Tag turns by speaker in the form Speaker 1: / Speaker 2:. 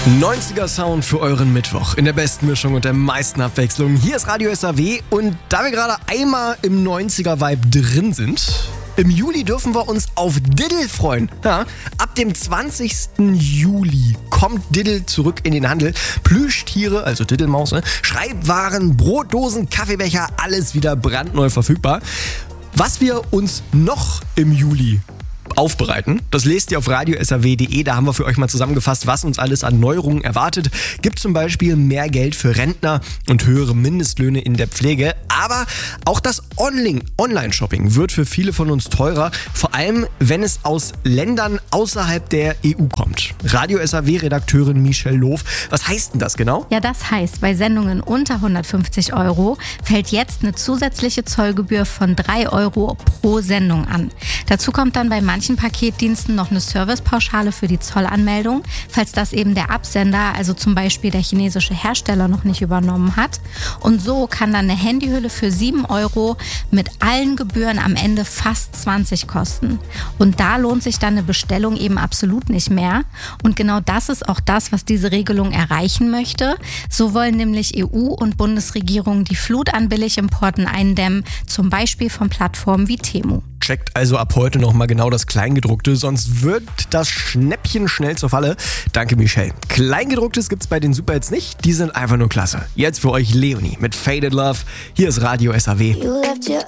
Speaker 1: 90er Sound für euren Mittwoch in der besten Mischung und der meisten Abwechslung. Hier ist Radio SAW und da wir gerade einmal im 90er-Vibe drin sind, im Juli dürfen wir uns auf Diddle freuen. Ja, ab dem 20. Juli kommt Diddle zurück in den Handel. Plüschtiere, also Diddlemaus, Schreibwaren, Brotdosen, Kaffeebecher, alles wieder brandneu verfügbar. Was wir uns noch im Juli aufbereiten. Das lest ihr auf radiosaw.de. Da haben wir für euch mal zusammengefasst, was uns alles an Neuerungen erwartet. Gibt zum Beispiel mehr Geld für Rentner und höhere Mindestlöhne in der Pflege. Aber auch das Online-Shopping wird für viele von uns teurer. Vor allem, wenn es aus Ländern außerhalb der EU kommt. Radio-SAW-Redakteurin Michelle Loof. Was heißt denn das genau?
Speaker 2: Ja, das heißt, bei Sendungen unter 150 € fällt jetzt eine zusätzliche Zollgebühr von 3 € pro Sendung an. Dazu kommt dann bei manchen Paketdiensten noch eine Servicepauschale für die Zollanmeldung, falls das eben der Absender, also zum Beispiel der chinesische Hersteller, noch nicht übernommen hat. Und so kann dann eine Handyhülle für 7 € mit allen Gebühren am Ende fast 20 kosten. Und da lohnt sich dann eine Bestellung eben absolut nicht mehr. Und genau das ist auch das, was diese Regelung erreichen möchte. So wollen nämlich EU und Bundesregierung die Flut an Billigimporten eindämmen, zum Beispiel von Plattformen wie Temu.
Speaker 1: Checkt also ab heute nochmal genau das Kleingedruckte, sonst wird das Schnäppchen schnell zur Falle. Danke, Michelle. Kleingedrucktes gibt's bei den Superhits nicht, die sind einfach nur klasse. Jetzt für euch Leonie mit Faded Love. Hier ist Radio SAW.